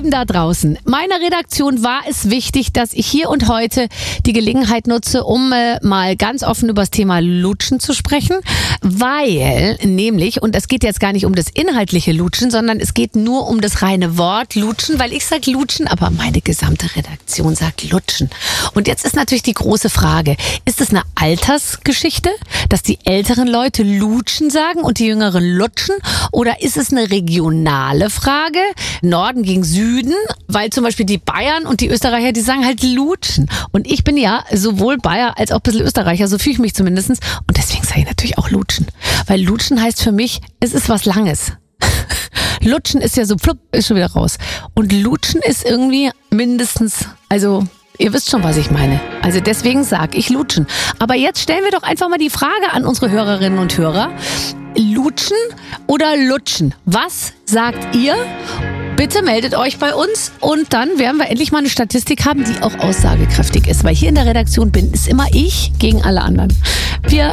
Lieben da draußen, meiner Redaktion war es wichtig, dass ich hier und heute die Gelegenheit nutze, um mal ganz offen über das Thema Lutschen zu sprechen, weil nämlich, und es geht jetzt gar nicht um das inhaltliche Lutschen, sondern es geht nur um das reine Wort Lutschen, weil ich sage Lutschen, aber meine gesamte Redaktion sagt Lutschen. Und jetzt ist natürlich die große Frage, ist es eine Altersgeschichte, dass die älteren Leute Lutschen sagen und die jüngeren lutschen, oder ist es eine regionale Frage, Norden gegen Süden, weil zum Beispiel die Bayern und die Österreicher, die sagen halt Lutschen. Und ich bin ja sowohl Bayer als auch ein bisschen Österreicher, so fühle ich mich zumindest. Und deswegen sage ich natürlich auch Lutschen. Weil Lutschen heißt für mich, es ist was Langes. Lutschen ist ja so, flupp, ist schon wieder raus. Und Lutschen ist irgendwie mindestens, also ihr wisst schon, was ich meine. Also deswegen sage ich Lutschen. Aber jetzt stellen wir doch einfach mal die Frage an unsere Hörerinnen und Hörer. Lutschen oder Lutschen? Was sagt ihr? Bitte meldet euch bei uns und dann werden wir endlich mal eine Statistik haben, die auch aussagekräftig ist. Weil hier in der Redaktion bin es immer ich gegen alle anderen. Wir